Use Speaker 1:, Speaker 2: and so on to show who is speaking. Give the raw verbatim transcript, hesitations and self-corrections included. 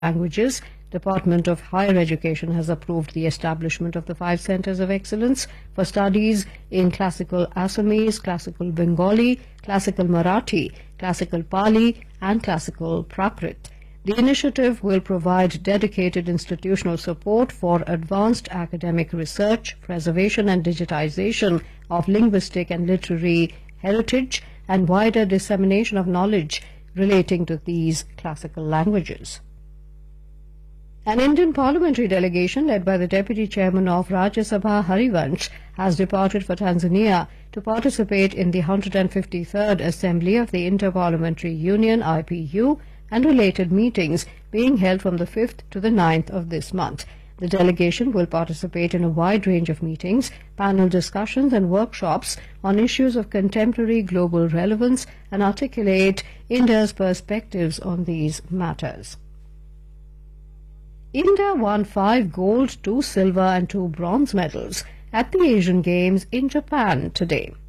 Speaker 1: languages. Department of Higher Education has approved the establishment of the five centers of excellence for studies in classical Assamese, classical Bengali, classical Marathi, classical Pali, and classical Prakrit. The initiative will provide dedicated institutional support for advanced academic research, preservation and digitization of linguistic and literary heritage, and wider dissemination of knowledge relating to these classical languages. An Indian parliamentary delegation led by the Deputy Chairman of Rajya Sabha Harivansh has departed for Tanzania to participate in the one hundred fifty-third Assembly of the Inter-Parliamentary Union I P U and related meetings being held from the fifth to the ninth of this month. The delegation will participate in a wide range of meetings, panel discussions and workshops on issues of contemporary global relevance and articulate India's perspectives on these matters. India won five gold, two silver and two bronze medals at the Asian Games in Japan today.